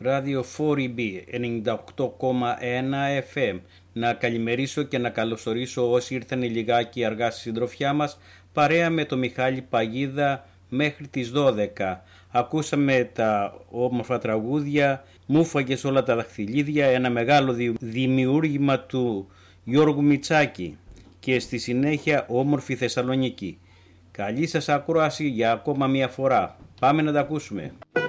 ράδιο 4EB 98,1 FM. Να καλημερίσω και να καλωσορίσω όσοι ήρθαν λιγάκι αργά στη συντροφιά μας, παρέα με το Μιχάλη Παγίδα μέχρι τις 12. Ακούσαμε τα όμορφα τραγούδια, μου φάγες όλα τα δαχτυλίδια, ένα μεγάλο δημιούργημα του Γιώργου Μητσάκη, και στη συνέχεια όμορφη Θεσσαλονίκη. Καλή σας ακρόαση για ακόμα μια φορά. Πάμε να τα ακούσουμε.